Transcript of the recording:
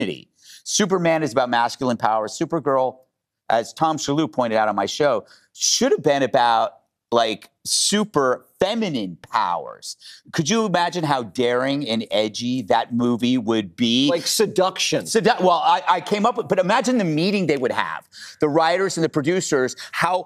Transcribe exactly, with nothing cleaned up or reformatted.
femininity. Superman is about masculine power. Supergirl, as Tom Shalhoub pointed out on my show, should have been about like super feminine powers. Could you imagine how daring and edgy that movie would be? Like seduction. Sedu- well, I, I came up with, but imagine the meeting they would have, the writers and the producers, how